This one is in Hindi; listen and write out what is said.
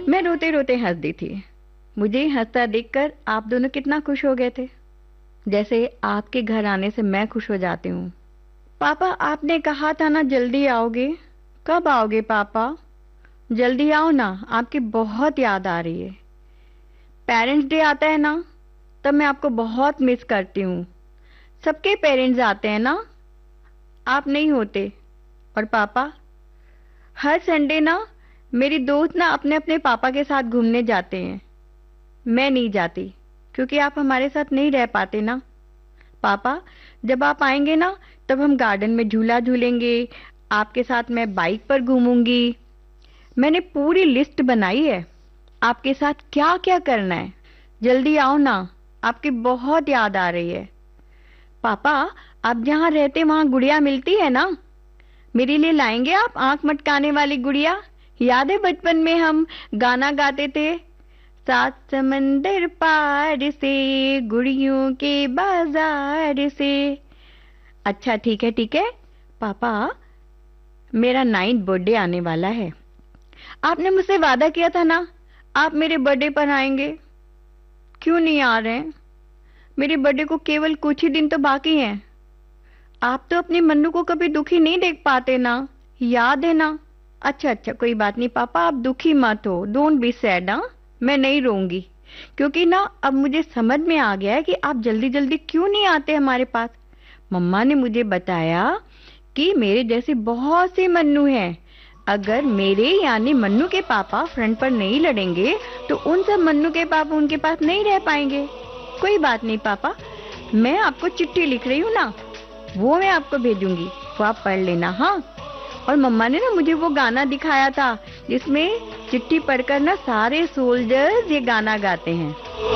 मैं रोते रोते हंस दी थी। मुझे हंसता देखकर आप दोनों कितना खुश हो गए थे, जैसे आपके घर आने से मैं खुश हो जाती हूँ। पापा, आपने कहा था ना जल्दी आओगे। कब आओगे पापा? जल्दी आओ ना, आपकी बहुत याद आ रही है। पेरेंट्स डे आता है ना, तब मैं आपको बहुत मिस करती हूँ। सबके पेरेंट्स आते हैं ना, आप नहीं होते। और पापा, हर संडे ना मेरी दोस्त ना अपने अपने पापा के साथ घूमने जाते हैं। मैं नहीं जाती क्योंकि आप हमारे साथ नहीं रह पाते ना। पापा, जब आप आएंगे ना तब हम गार्डन में झूला झूलेंगे, आपके साथ मैं बाइक पर घूमूंगी। मैंने पूरी लिस्ट बनाई है, आपके साथ क्या क्या करना है। जल्दी आओ ना, आपकी बहुत याद आ रही है। पापा, आप जहाँ रहते वहाँ गुड़िया मिलती है ना? मेरे लिए लाएंगे आप आंख मटकाने वाली गुड़िया? याद है बचपन में हम गाना गाते थे, सात समंदर पार से गुड़ियों के बाजार से। अच्छा ठीक है। पापा, मेरा 9th बर्थडे आने वाला है। आपने मुझसे वादा किया था ना, आप मेरे बर्थडे पर आएंगे। क्यों नहीं आ रहे हैं? मेरे बर्थडे को केवल कुछ ही दिन तो बाकी हैं। आप तो अपने मन्नू को कभी दुखी नहीं देख पाते ना, याद है ना? अच्छा कोई बात नहीं पापा, आप दुखी मत हो, डोंट बी सैड। हाँ, मैं नहीं रोऊंगी, क्योंकि ना अब मुझे समझ में आ गया है कि आप जल्दी जल्दी क्यों नहीं आते हमारे पास। मम्मा ने मुझे बताया कि मेरे जैसे बहुत से मन्नू हैं। अगर मेरे यानी मन्नू के पापा फ्रंट पर नहीं लड़ेंगे तो उन सब मन्नू के पापा उनके पास नहीं रह पाएंगे। कोई बात नहीं पापा, मैं आपको चिट्ठी लिख रही हूँ ना, वो मैं आपको भेजूंगी, वो आप पढ़ लेना। हाँ, और मम्मा ने ना मुझे वो गाना दिखाया था जिसमें चिट्ठी पढ़कर ना सारे सोल्जर्स ये गाना गाते हैं।